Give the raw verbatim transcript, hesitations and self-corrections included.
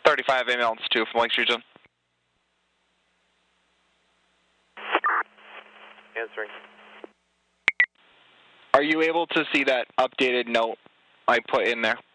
thirty-five ambulance two from Lakes Region. Answering. Are you able to see that updated note I put in there?